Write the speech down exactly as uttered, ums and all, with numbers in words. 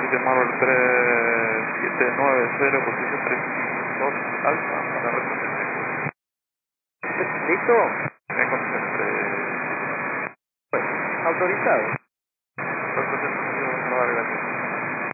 siete Marvel tres siete nueve cero, posición tres dos alfa para reposición. ¿Listo? Me concentré. Pues, autorizado. Reposición, no vale la pena.